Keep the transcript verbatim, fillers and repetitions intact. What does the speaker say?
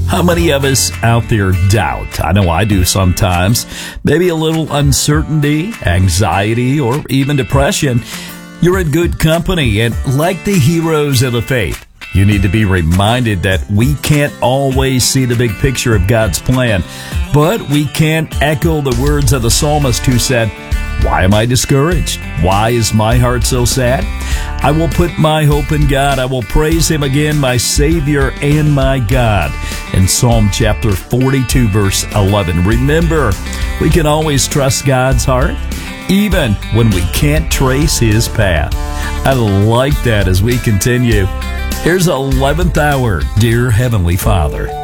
How many of us out there doubt? I know I do sometimes. Maybe a little uncertainty, anxiety, or even depression. You're in good company, and like the heroes of the faith, you need to be reminded that we can't always see the big picture of God's plan, but we can echo the words of the psalmist who said, "Why am I discouraged? Why is my heart so sad? I will put my hope in God. I will praise Him again, my Savior and my God." In Psalm chapter forty-two, verse eleven. Remember, we can always trust God's heart, even when we can't trace His path. I like that as we continue. Here's eleventh hour, Dear Heavenly Father.